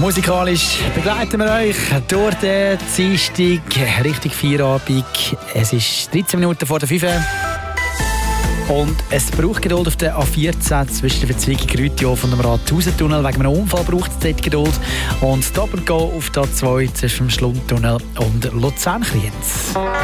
Musikalisch begleiten wir euch durch den Dienstag Richtung Feierabend. Es ist 13 Minuten vor der 5 Uhr. Und es braucht Geduld auf der A14 zwischen der Verzweigung Rütiof und dem Rathausentunnel. Wegen einem Unfall braucht es dort Geduld. Und Stop and Go auf der A2 zwischen dem Schlundtunnel und Luzern-Kriens.